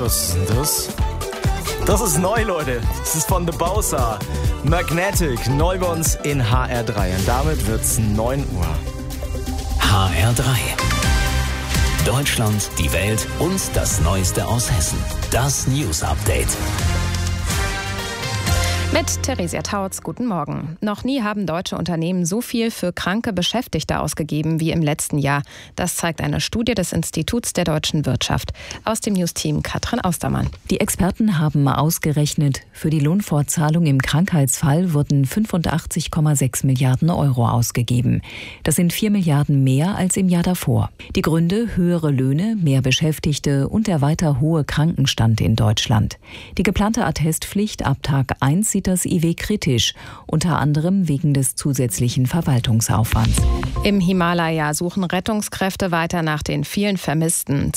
Was ist denn das? Das ist neu, Leute. Das ist von The Bowser. Magnetic, neu bei uns in HR3. Und damit wird's 9 Uhr. HR3. Deutschland, die Welt und das Neueste aus Hessen. Das News Update. Mit Theresia Tautz, guten Morgen. Noch nie haben deutsche Unternehmen so viel für kranke Beschäftigte ausgegeben wie im letzten Jahr. Das zeigt eine Studie des Instituts der deutschen Wirtschaft. Aus dem News-Team Katrin Austermann. Die Experten haben ausgerechnet, für die Lohnfortzahlung im Krankheitsfall wurden 85,6 Milliarden Euro ausgegeben. Das sind 4 Milliarden mehr als im Jahr davor. Die Gründe: höhere Löhne, mehr Beschäftigte und der weiter hohe Krankenstand in Deutschland. Die geplante Attestpflicht ab Tag 1 sieht das IW kritisch, unter anderem wegen des zusätzlichen Verwaltungsaufwands. Im Himalaya suchen Rettungskräfte weiter nach den vielen Vermissten.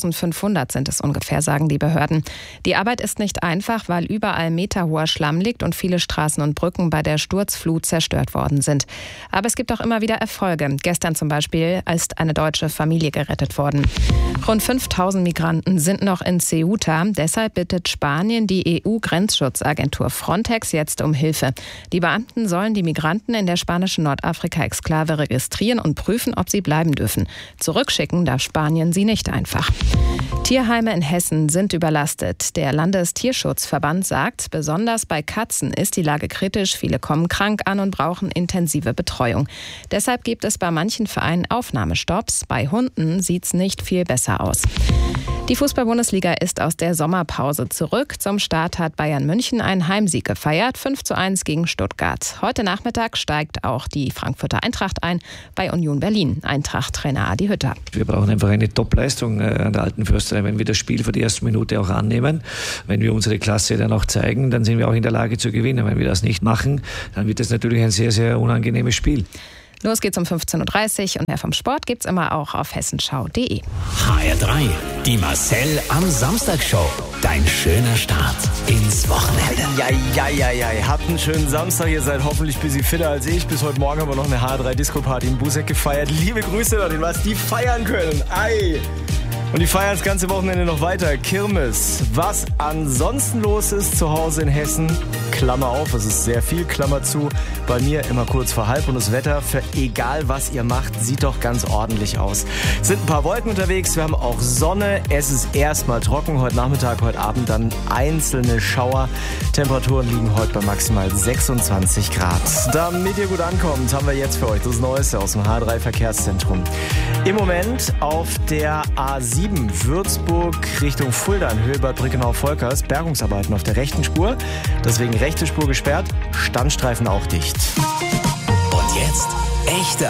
2500 sind es ungefähr, sagen die Behörden. Die Arbeit ist nicht einfach, weil überall meterhoher Schlamm liegt und viele Straßen und Brücken bei der Sturzflut zerstört worden sind. Aber es gibt auch immer wieder Erfolge. Gestern zum Beispiel ist eine deutsche Familie gerettet worden. Rund 5000 Migranten sind noch in Ceuta. Deshalb bittet Spanien die EU-Grenzschutzagentur Frontex jetzt um Hilfe. Die Beamten sollen die Migranten in der spanischen Nordafrika-Exklave registrieren und prüfen, ob sie bleiben dürfen. Zurückschicken darf Spanien sie nicht einfach. Tierheime in Hessen sind überlastet. Der Landestierschutzverband sagt, besonders bei Katzen ist die Lage kritisch. Viele kommen krank an und brauchen intensive Betreuung. Deshalb gibt es bei manchen Vereinen Aufnahmestopps. Bei Hunden sieht es nicht viel besser aus. Die Fußball-Bundesliga ist aus der Sommerpause zurück. Zum Start hat Bayern München einen Heimsieg gefeiert, 5:1 gegen Stuttgart. Heute Nachmittag steigt auch die Frankfurter Eintracht ein bei Union Berlin. Eintracht-Trainer Adi Hütter. Wir brauchen einfach eine Top-Leistung an der Alten Försterei. Wenn wir das Spiel von der ersten Minute auch annehmen, wenn wir unsere Klasse dann auch zeigen, dann sind wir auch in der Lage zu gewinnen. Wenn wir das nicht machen, dann wird das natürlich ein sehr, sehr unangenehmes Spiel. Los geht's um 15:30 Uhr und mehr vom Sport gibt's immer auch auf hessenschau.de. HR3, die Marcel am Samstag-Show. Dein schöner Start ins Wochenende. Ja. Habt einen schönen Samstag. Ihr seid hoffentlich ein bisschen fitter als ich. Bis heute Morgen haben wir noch eine HR3-Disco-Party in Busek gefeiert. Liebe Grüße an den, was die feiern können. Ei! Und die feiern das ganze Wochenende noch weiter. Kirmes. Was ansonsten los ist zu Hause in Hessen, Klammer auf, es ist sehr viel, Klammer zu. Bei mir immer kurz vor halb und das Wetter, für egal was ihr macht, sieht doch ganz ordentlich aus. Es sind ein paar Wolken unterwegs, wir haben auch Sonne. Es ist erstmal trocken. Heute Nachmittag, heute Abend dann einzelne Schauer. Temperaturen liegen heute bei maximal 26 Grad. Damit ihr gut ankommt, haben wir jetzt für euch das Neueste aus dem H3 Verkehrszentrum. Im Moment auf der A7 Würzburg Richtung Fulda in Höhe Bad Brickenau-Volkers. Bergungsarbeiten auf der rechten Spur. Deswegen rechte Spur gesperrt, Standstreifen auch dicht. Und jetzt echte